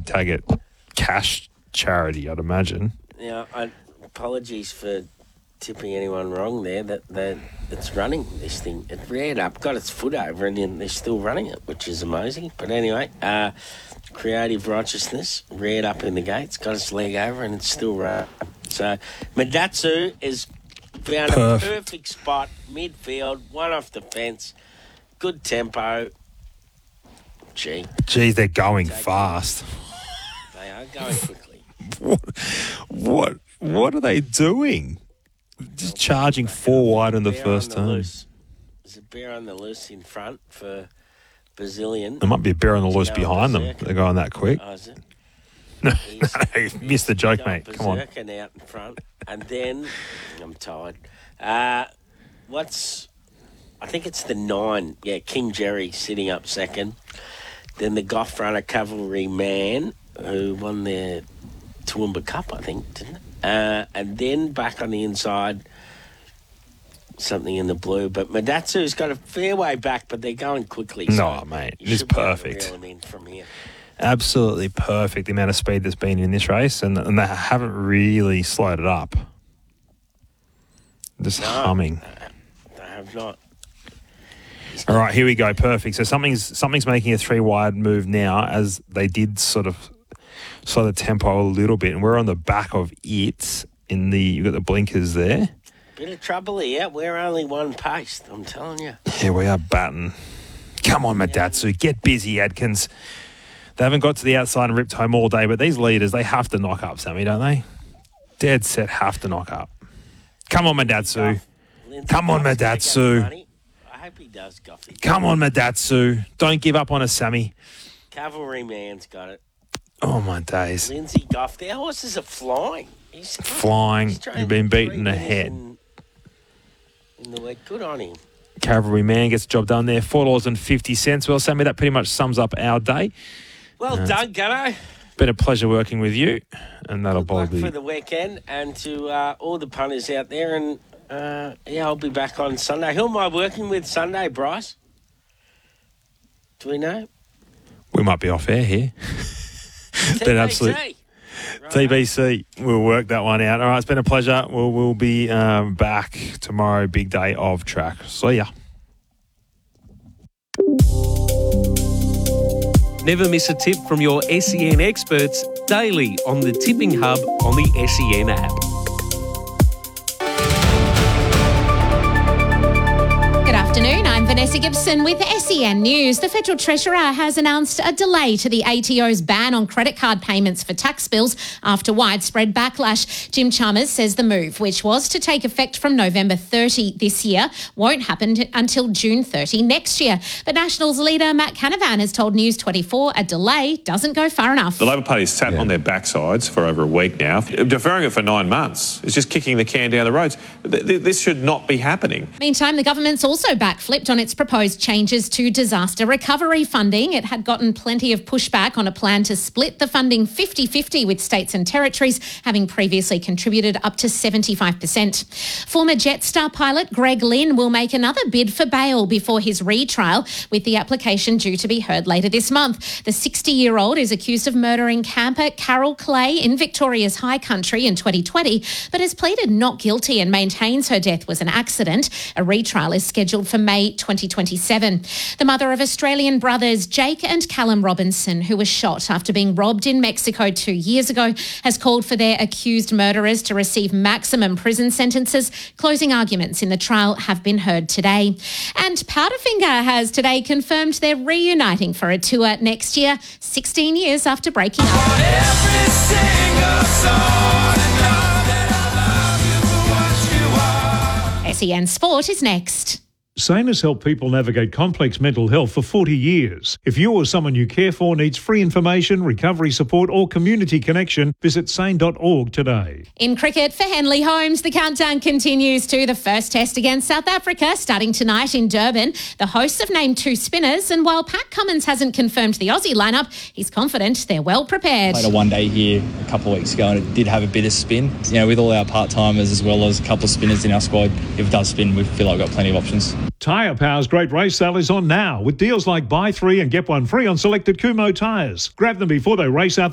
Taggart cash charity, I'd imagine. Now, apologies for tipping anyone wrong there. That it's running this thing. It reared up, got its foot over, and then they're still running it, which is amazing. But anyway, Creative Righteousness reared up in the gates, got its leg over, and it's still running. So Madatsu is found a perfect spot, midfield, one off the fence, good tempo. Geez, they're going fast. They are going quickly. What are they doing? Just charging 4 wide in the first turn. There's a bear on the loose in front for Brazilian. There might be a bear on the loose behind them. They're going that quick. Oh, is it? No, you missed the joke, mate. Come on. Out in front. And then, I'm tired. I think it's the 9. Yeah, King Jerry sitting up second. Then the Goff Runner Cavalry Man, who won their Toowoomba Cup, I think, didn't it? And then back on the inside, something in the blue. But Madatsu's got a fair way back, but they're going quickly. No, mate, it's perfect. In from here. Absolutely perfect, the amount of speed that's been in this race, and they haven't really slowed it up. Just humming. They have not. All right, here we go. Perfect. So something's making a 3 wide move now, as they did sort of slow the tempo a little bit, and we're on the back of it. You've got the blinkers there. Bit of trouble here. We're only one pace, I'm telling you. Here we are batting. Come on, Madatsu. Get busy, Adkins. They haven't got to the outside and ripped home all day, but these leaders, they have to knock up, Sammy, don't they? Dead set have to knock up. Come on, Madatsu. Come on, Madatsu. I hope he does, Goffy. Come on, Madatsu. Don't give up on us, Sammy. Cavalry Man's got it. Oh, my days. Lindsay Goff. Their horses are flying. He's flying. You've been beaten ahead. In the week. Good on him. Cavalry Man gets the job done there. $4.50. Well, Sammy, that pretty much sums up our day. Well done, Gunno. Been a pleasure working with you, and that'll probably for the weekend, and to all the punters out there. And I'll be back on Sunday. Who am I working with Sunday, Bryce? Do we know? We might be off air here. Been absolute TBC. We'll work that one out. All right, it's been a pleasure. We'll be back tomorrow. Big day of track. See ya. Never miss a tip from your SEN experts daily on the Tipping Hub on the SEN app. Good afternoon, I'm Vanessa Gibson with SEN News. The Federal Treasurer has announced a delay to the ATO's ban on credit card payments for tax bills after widespread backlash. Jim Chalmers says the move, which was to take effect from November 30 this year, won't happen until June 30 next year. But Nationals leader Matt Canavan has told News 24 a delay doesn't go far enough. The Labor Party's sat on their backsides for over a week now. Deferring it for 9 months is just kicking the can down the roads. This should not be happening. Meantime, the government's also backflipped on its proposed changes to disaster recovery funding. It had gotten plenty of pushback on a plan to split the funding 50-50 with states and territories, having previously contributed up to 75%. Former Jetstar pilot Greg Lynn will make another bid for bail before his retrial, with the application due to be heard later this month. The 60-year-old is accused of murdering camper Carol Clay in Victoria's High Country in 2020, but has pleaded not guilty and maintains her death was an accident. A retrial is scheduled for May 2027. The mother of Australian brothers Jake and Callum Robinson, who was shot after being robbed in Mexico 2 years ago, has called for their accused murderers to receive maximum prison sentences. Closing arguments in the trial have been heard today. And Powderfinger has today confirmed they're reuniting for a tour next year, 16 years after breaking up. Every single song, SEN Sport is next. SANE has helped people navigate complex mental health for 40 years. If you or someone you care for needs free information, recovery support or community connection, visit sane.org today. In cricket for Henley Holmes, the countdown continues to the first test against South Africa starting tonight in Durban. The hosts have named 2 spinners, and while Pat Cummins hasn't confirmed the Aussie lineup, he's confident they're well prepared. Played a one-day here a couple of weeks ago and it did have a bit of spin. With all our part-timers as well as a couple of spinners in our squad, if it does spin, we feel like we've got plenty of options. Tyre Power's great race sale is on now with deals like buy 3 and get 1 free on selected Kumho tyres. Grab them before they race out the